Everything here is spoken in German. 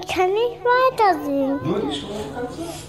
Ich kann nicht weiter singen. Nur die Strophe kannst du?